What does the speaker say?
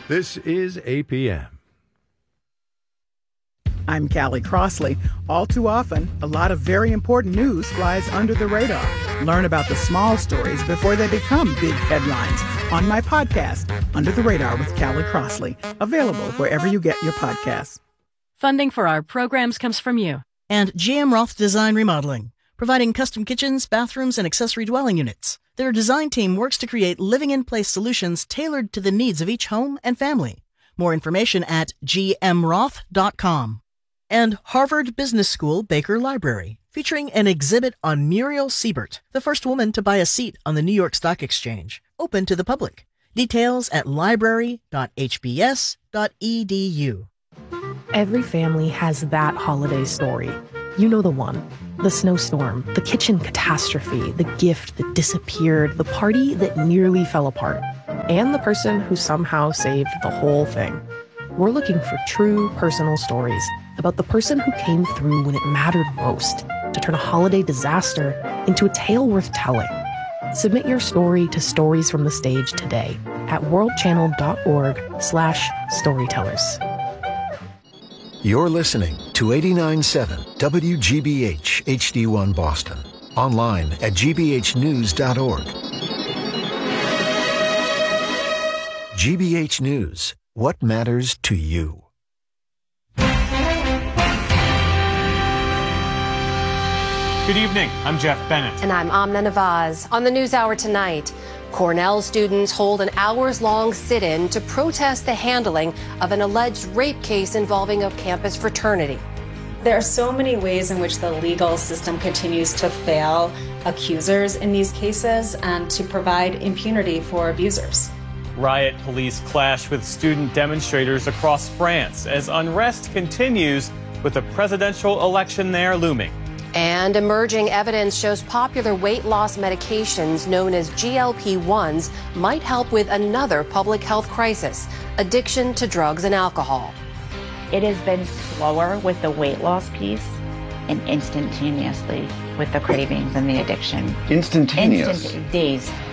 This is APM. I'm Callie Crossley. All too often, a lot of very important news flies under the radar. Learn about the small stories before they become big headlines on my podcast, Under the Radar with Callie Crossley, available wherever you get your podcasts. Funding for our programs comes from you. And GM Roth Design Remodeling, providing custom kitchens, bathrooms, and accessory dwelling units. Their design team works to create living-in-place solutions tailored to the needs of each home and family. More information at gmroth.com. And Harvard Business School Baker Library, featuring an exhibit on Muriel Siebert, the first woman to buy a seat on the New York Stock Exchange, open to the public. Details at library.hbs.edu. Every family has that holiday story. You know the one. The snowstorm, the kitchen catastrophe, the gift that disappeared, the party that nearly fell apart, and the person who somehow saved the whole thing. We're looking for true personal stories about the person who came through when it mattered most to turn a holiday disaster into a tale worth telling. Submit your story to Stories from the Stage today at worldchannel.org/storytellers. You're listening to 89.7 WGBH HD1 Boston. Online at gbhnews.org. GBH News. What matters to you? Good evening. I'm Jeff Bennett. And I'm Amna Nawaz. On the NewsHour tonight, Cornell students hold an hours-long sit-in to protest the handling of an alleged rape case involving a campus fraternity. There are so many ways in which the legal system continues to fail accusers in these cases and to provide impunity for abusers. Riot police clash with student demonstrators across France as unrest continues with the presidential election there looming. And emerging evidence shows popular weight loss medications known as GLP-1s might help with another public health crisis, addiction to drugs and alcohol. It has been slower with the weight loss piece and instantaneously with the cravings and the addiction. Instantaneous? Days.